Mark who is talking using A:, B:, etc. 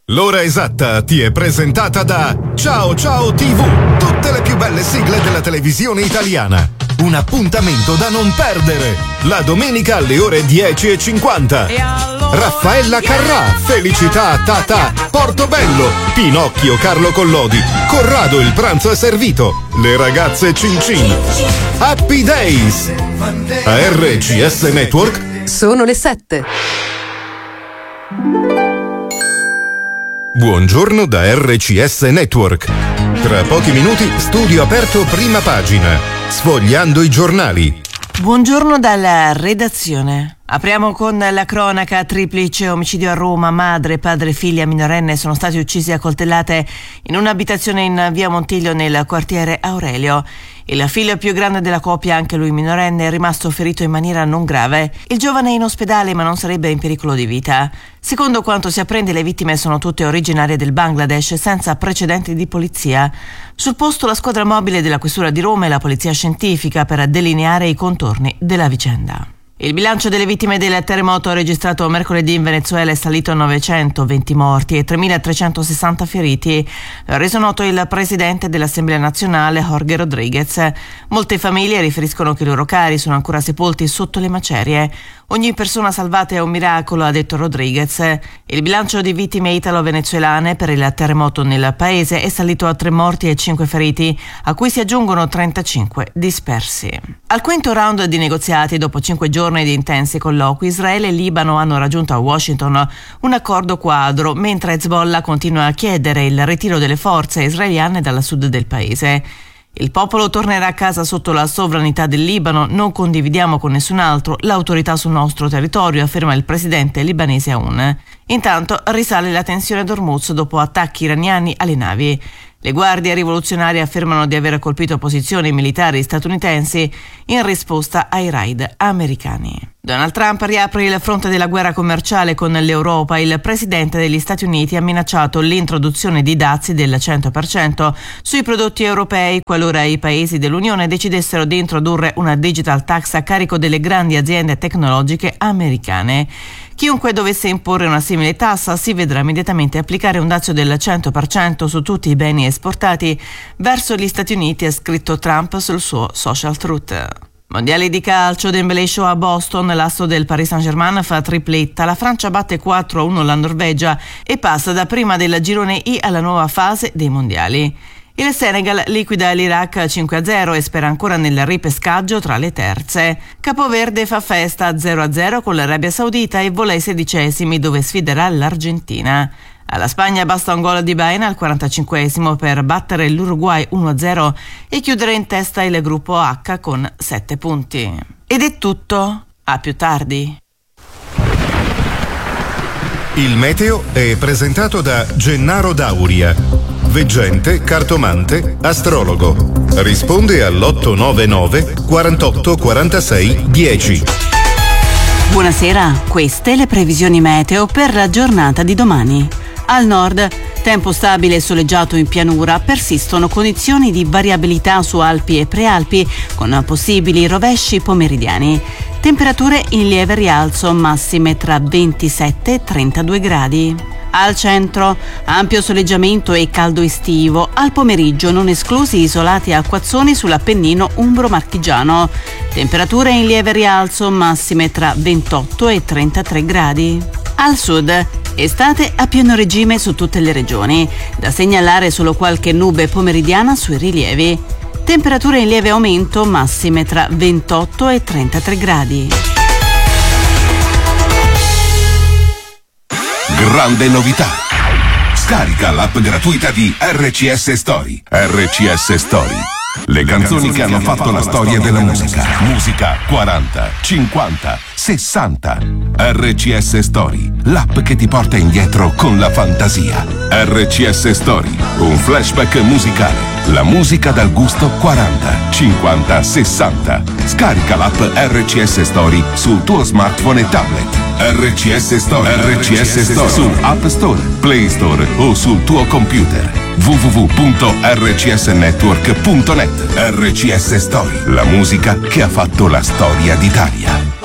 A: L'ora esatta ti è presentata da Ciao Ciao TV, tutte le più belle sigle della televisione italiana. Un appuntamento da non perdere. La domenica alle ore 10:50. Raffaella Carrà, Felicità Tata, Portobello, Pinocchio Carlo Collodi, Corrado il pranzo è servito, le ragazze Cin Cin. Happy Days. A RCS Network
B: sono le 7.
A: Buongiorno da RCS Network. Tra pochi minuti studio aperto prima pagina, sfogliando i giornali.
C: Buongiorno dalla redazione. Apriamo con la cronaca. Triplice omicidio a Roma. Madre, padre e figlia minorenne sono stati uccisi a coltellate in un'abitazione in via Montiglio nel quartiere Aurelio. Il figlio più grande della coppia, anche lui minorenne, è rimasto ferito in maniera non grave. Il giovane è in ospedale ma non sarebbe in pericolo di vita. Secondo quanto si apprende, le vittime sono tutte originarie del Bangladesh senza precedenti di polizia. Sul posto la squadra mobile della Questura di Roma e la polizia scientifica per delineare i contorni della vicenda. Il bilancio delle vittime del terremoto registrato mercoledì in Venezuela è salito a 920 morti e 3.360 feriti, ha reso noto il presidente dell'Assemblea nazionale Jorge Rodríguez. Molte famiglie riferiscono che i loro cari sono ancora sepolti sotto le macerie. Ogni persona salvata è un miracolo, ha detto Rodríguez. Il bilancio di vittime italo-venezuelane per il terremoto nel paese è salito a 3 morti e 5 feriti, a cui si aggiungono 35 dispersi. Al quinto round di negoziati, dopo 5 giorni di intensi colloqui, Israele e Libano hanno raggiunto a Washington un accordo quadro, mentre Hezbollah continua a chiedere il ritiro delle forze israeliane dal sud del paese. Il popolo tornerà a casa sotto la sovranità del Libano, non condividiamo con nessun altro l'autorità sul nostro territorio, afferma il presidente libanese Aoun. Intanto risale la tensione ad Hormuz dopo attacchi iraniani alle navi. Le guardie rivoluzionarie affermano di aver colpito posizioni militari statunitensi in risposta ai raid americani. Donald Trump riapre il fronte della guerra commerciale con l'Europa. Il presidente degli Stati Uniti ha minacciato l'introduzione di dazi del 100% sui prodotti europei qualora i paesi dell'Unione decidessero di introdurre una digital tax a carico delle grandi aziende tecnologiche americane. Chiunque dovesse imporre una simile tassa si vedrà immediatamente applicare un dazio del 100% su tutti i beni esportati verso gli Stati Uniti, ha scritto Trump sul suo social truth. Mondiali di calcio, Dembélé show a Boston, l'asso del Paris Saint-Germain fa tripletta, la Francia batte 4-1 la Norvegia e passa da prima del girone I alla nuova fase dei mondiali. Il Senegal liquida l'Iraq 5-0 e spera ancora nel ripescaggio tra le terze. Capoverde fa festa 0-0 con l'Arabia Saudita e vola ai 16esimi dove sfiderà l'Argentina. Alla Spagna basta un gol di Baena al 45esimo per battere l'Uruguay 1-0 e chiudere in testa il gruppo H con 7 punti. Ed è tutto, a più tardi.
A: Il meteo è presentato da Gennaro Dauria, veggente, cartomante, astrologo. Risponde all'899 48 46 10.
D: Buonasera, queste le previsioni meteo per la giornata di domani. Al nord, tempo stabile e soleggiato in pianura, persistono condizioni di variabilità su Alpi e Prealpi con possibili rovesci pomeridiani. Temperature in lieve rialzo, massime tra 27 e 32 gradi. Al centro, ampio soleggiamento e caldo estivo. Al pomeriggio non esclusi isolati acquazzoni sull'Appennino umbro-marchigiano. Temperature in lieve rialzo, massime tra 28 e 33 gradi. Al sud, estate a pieno regime su tutte le regioni. Da segnalare solo qualche nube pomeridiana sui rilievi. Temperature in lieve aumento, massime tra 28 e 33 gradi.
E: Grande novità! Scarica l'app gratuita di RCS Story. RCS Story. Le canzoni che hanno fatto la storia della musica. Musica 40, 50, 60. RCS Story, l'app che ti porta indietro con la fantasia. RCS Story, un flashback musicale. La musica dal gusto 40, 50, 60. Scarica l'app RCS Story sul tuo smartphone e tablet. RCS Story. RCS Story su App Store, Play Store o sul tuo computer. www.rcsnetwork.net. RCS Story, la musica che ha fatto la storia d'Italia.